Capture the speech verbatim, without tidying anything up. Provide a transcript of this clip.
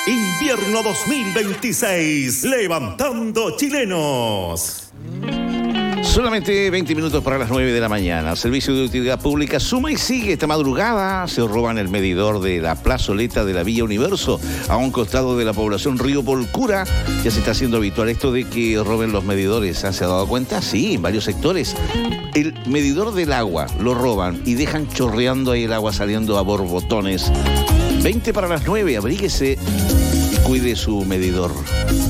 Invierno dos mil veintiséis, levantando chilenos. Solamente veinte minutos para las nueve de la mañana. Servicio de Utilidad Pública suma y sigue esta madrugada. Se roban el medidor de la plazoleta de la Villa Universo, a un costado de la población Río Polcura. Ya se está haciendo habitual esto de que roben los medidores. ¿Se ha dado cuenta? Sí, en varios sectores. El medidor del agua lo roban y dejan chorreando ahí el agua saliendo a borbotones. veinte para las nueve, abríguese y cuide su medidor.